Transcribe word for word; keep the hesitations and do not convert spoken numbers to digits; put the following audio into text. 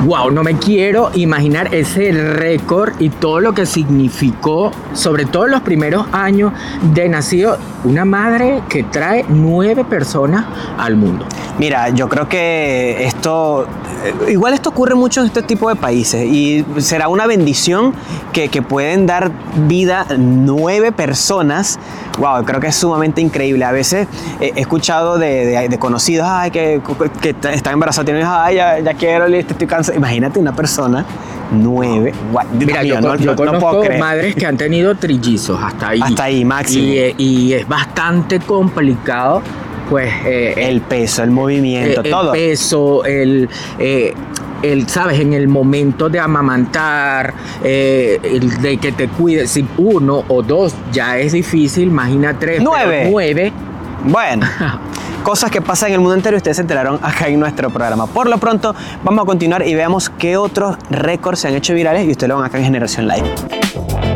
Wow, no me quiero imaginar ese récord y todo lo que significó, sobre todo en los primeros años de nacido, una madre que trae nueve personas al mundo. Mira, yo creo que esto, igual esto ocurre mucho en este tipo de países y será una bendición que, que pueden dar vida nueve personas. Wow, creo que es sumamente increíble. A veces he escuchado de, de, de conocidos, ay, que, que están embarazados, tienen hijos, ay, ya, ya quiero, listo, estoy cansado. Imagínate una persona, nueve. Wow, Mira, mío, yo, no, yo no, conozco no puedo creer. madres que han tenido trillizos hasta ahí. Hasta ahí, máximo. Y, y es bastante complicado, pues... Eh, el peso, el movimiento, eh, todo. El peso, el... Eh, el, sabes, en el momento de amamantar, eh, el de que te cuides, si uno o dos ya es difícil, imagina tres, nueve. nueve. Bueno, cosas que pasan en el mundo entero y ustedes se enteraron acá en nuestro programa. Por lo pronto, vamos a continuar y veamos qué otros récords se han hecho virales y ustedes lo van acá en Generación Live.